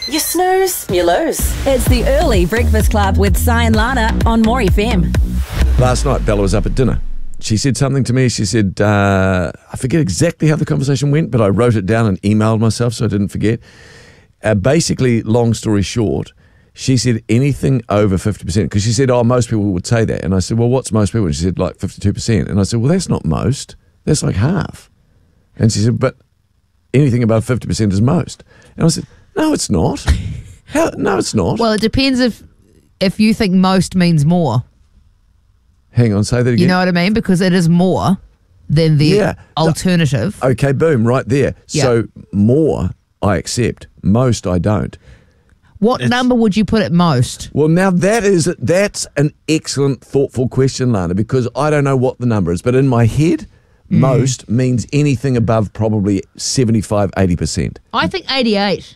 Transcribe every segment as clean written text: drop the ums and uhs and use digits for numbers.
You snooze, you lose. It's the Early Breakfast Club with Si and Lana on More FM. Last night, Bella was up at dinner. She said something to me. She said, I forget exactly how the conversation went, but I wrote it down and emailed myself so I didn't forget. Basically, long story short, she said anything over 50%, because she said, most people would say that. And I said, well, what's most people? And she said, like 52%. And I said, well, that's not most. That's like half. And she said, but anything above 50% is most. And I said, no, it's not. No, it's not. Well, it depends if you think most means more. Hang on, say that again. You know what I mean? Because it is more than the alternative. Okay, boom, right there. Yeah. So more I accept, most I don't. What number would you put at most? Well, now that's an excellent, thoughtful question, Lana, because I don't know what the number is, but in my head, most means anything above probably 75, 80%. I think 88.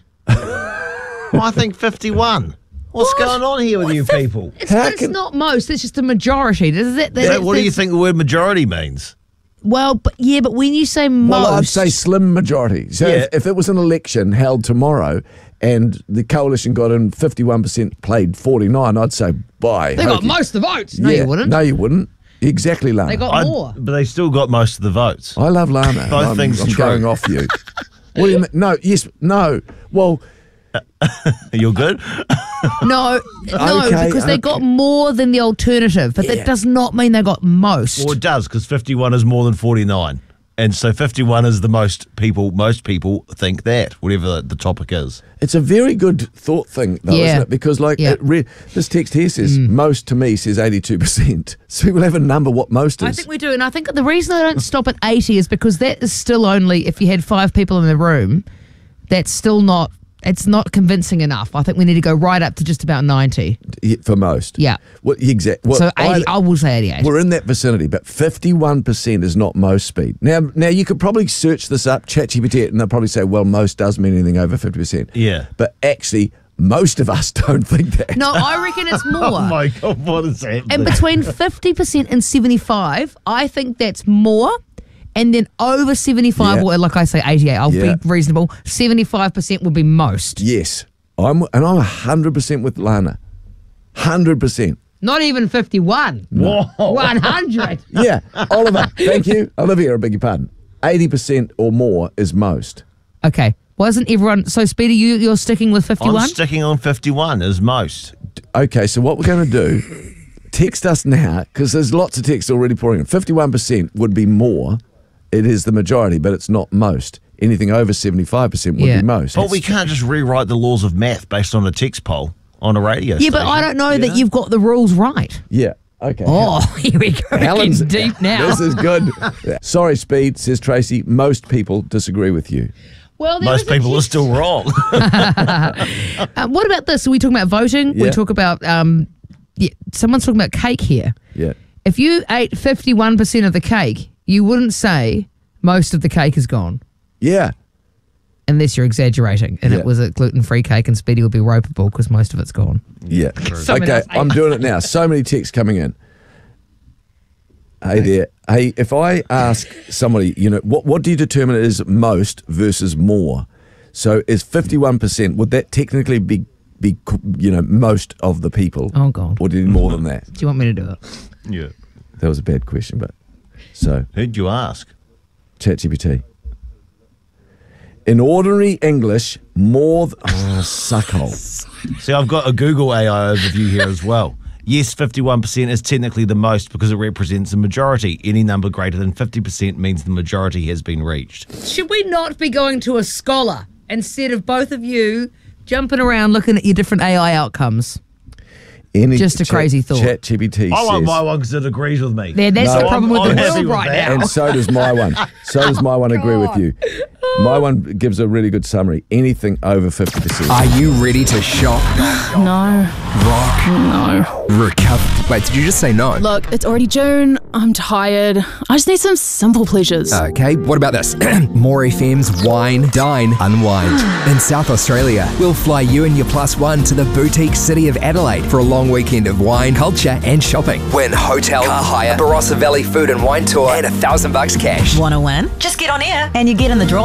I think 51. What's going on here with you people? It's not most, it's just a majority. What do you think the word majority means? Well, but when you say most... Well, I'd say slim majority. So if it was an election held tomorrow and the coalition got in 51%, played 49, I'd say bye. They got most of the votes. No, you wouldn't. No, you wouldn't. Exactly, Lana. They got more. But they still got most of the votes. I love Lana. Both things are I'm true. going off you. What do you mean? No, yes, no. Well... You're good? No, because they got more than the alternative, but that does not mean they got most. Well, it does, because 51 is more than 49. And so 51 is the most people think that, whatever the topic is. It's a very good thought thing, though, isn't it? Because, this text here says, most to me says 82%. So people have a number what most is. I think we do, and I think the reason they don't stop at 80 is because that is still only, if you had 5 people in the room, that's still not... It's not convincing enough. I think we need to go right up to just about 90. For most. Yeah. Well, exactly. Well, so 80, I will say 88. We're in that vicinity, but 51% is not most speed. Now you could probably search this up, ChatGPT it, and they'll probably say, well, most does mean anything over 50%. Yeah. But actually, most of us don't think that. No, I reckon it's more. Oh, my God, what is happening? And between 50% and 75, I think that's more. And then over 75, or like I say, 88, I'll be reasonable. 75% would be most. Yes. I'm 100% with Lana. 100%. Not even 51. Whoa. 100. Yeah. Oliver, thank you. Olivia, I beg your pardon. 80% or more is most. Okay. Wasn't everyone... So, Speedy, you're sticking with 51? I'm sticking on 51 as most. Okay, so what we're going to do, text us now, because there's lots of text already pouring in. 51% would be more. It is the majority, but it's not most. Anything over 75% would be most. But we can't just rewrite the laws of math based on a text poll on a radio station. Yeah, but I don't know that you've got the rules right. Yeah. Okay. Oh, here we go. Helen's deep now. This is good. Sorry, Speed, says Tracy. Most people disagree with you. Well, most people are still wrong. What about this? Are we talking about voting? Yeah. We talk about... someone's talking about cake here. Yeah. If you ate 51% of the cake... You wouldn't say most of the cake is gone. Yeah. Unless you're exaggerating and it was a gluten-free cake and Speedy would be ropeable because most of it's gone. Yeah. Okay, I'm doing it now. So many texts coming in. Hey there. Hey, if I ask somebody, what do you determine is most versus more? So is 51%, would that technically be most of the people? Oh, God. Or do you need more than that? Do you want me to do it? Yeah. That was a bad question, but... So, who'd you ask? ChatGPT. In ordinary English, more... suckhole. See, I've got a Google AI overview here as well. Yes, 51% is technically the most because it represents a majority. Any number greater than 50% means the majority has been reached. Should we not be going to a scholar instead of both of you jumping around looking at your different AI outcomes? Just a crazy thought. ChatGPT I like my one because it agrees with me. That's the problem with the world right now. And so does my one. Agree with you. My one gives a really good summary. Anything over 50%. Are you ready to shock? No. Rock? No. Recover? Wait, did you just say no? Look, it's already June. I'm tired. I just need some simple pleasures. Okay, what about this? More FM's Wine, Dine, Unwind. In South Australia, we'll fly you and your plus one to the boutique city of Adelaide for a long weekend of wine, culture and shopping. Win hotel, car hire, Barossa Valley food and wine tour and $1,000 cash. Want to win? Just get on air and you get in the draw.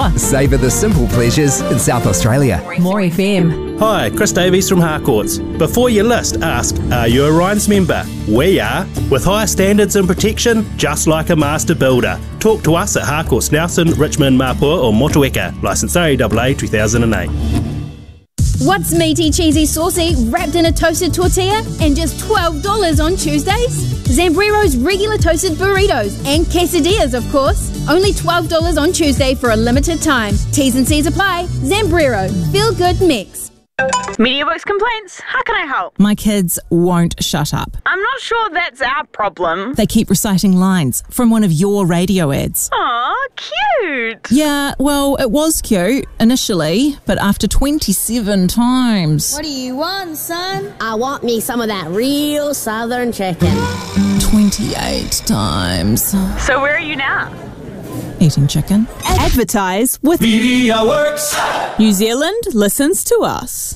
more. Savour the simple pleasures in South Australia. More FM. Hi, Chris Davies from Harcourts. Before you list, ask, are you a Rhines member? We are, with higher standards and protection, just like a master builder. Talk to us at Harcourts Nelson, Richmond, Mapua or Motueka. Licence RAAA 2008. What's meaty, cheesy, saucy, wrapped in a toasted tortilla and just $12 on Tuesdays? Zambrero's regular toasted burritos and quesadillas, of course. Only $12 on Tuesday for a limited time. T's and C's apply. Zambrero. Feel good mix. Media Voice complaints. How can I help? My kids won't shut up. I'm not sure that's our problem. They keep reciting lines from one of your radio ads. Aw, cute. Yeah, well, it was cute initially, but after 27 times. What do you want, son? I want me some of that real southern chicken. 28 times. So where are you now? Eating chicken. Advertise with Media Works. New Zealand listens to us.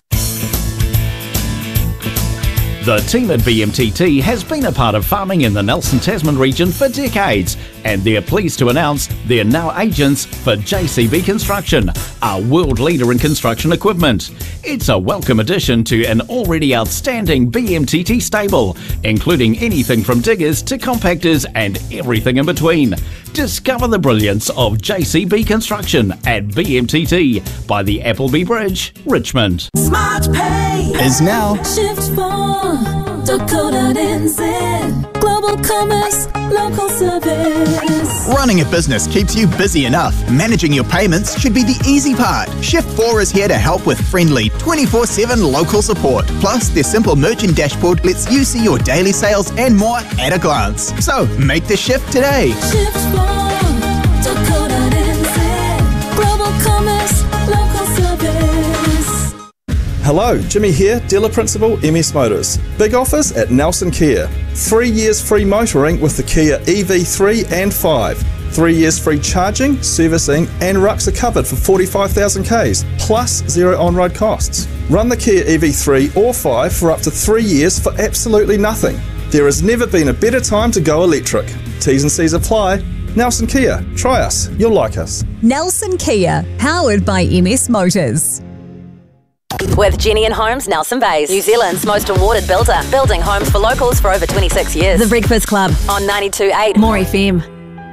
The team at BMTT has been a part of farming in the Nelson Tasman region for decades, and they're pleased to announce they're now agents for JCB Construction, a world leader in construction equipment. It's a welcome addition to an already outstanding BMTT stable, including anything from diggers to compactors and everything in between. Discover the brilliance of JCB Construction at BMTT by the Appleby Bridge, Richmond. Smart Pay is now. Shift 4, Dakota NZ, Global Commerce, Local Service. Running a business keeps you busy enough. Managing your payments should be the easy part. Shift 4 is here to help with friendly 24/7 local support. Plus, their simple merchant dashboard lets you see your daily sales and more at a glance. So, make the shift today. Shift 4, Dakota NZ, Global Commerce, Local Service. Hello, Jimmy here, dealer principal MS Motors. Big offers at Nelson Kia. 3 years free motoring with the Kia EV3 and 5. 3 years free charging, servicing and rucks are covered for 45,000 Ks, plus zero on-road costs. Run the Kia EV3 or 5 for up to 3 years for absolutely nothing. There has never been a better time to go electric. T's and C's apply. Nelson Kia, try us, you'll like us. Nelson Kia, powered by MS Motors. With Jenny and Homes Nelson Bays, New Zealand's most awarded builder, building homes for locals for over 26 years. The Breakfast Club On 92.8 More FM.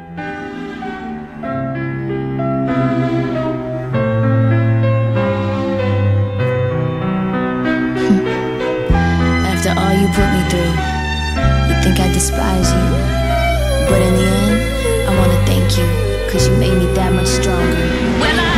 After all you put me through, you think I despise you. But in the end, I want to thank you, 'cause you made me that much stronger. When I